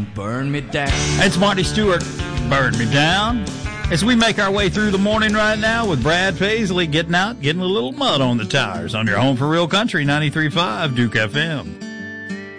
burn me down. It's Marty Stewart, Burn Me Down. As we make our way through the morning right now with Brad Paisley getting out, getting a little mud on the tires on your home for real country, 93.5 Duke FM.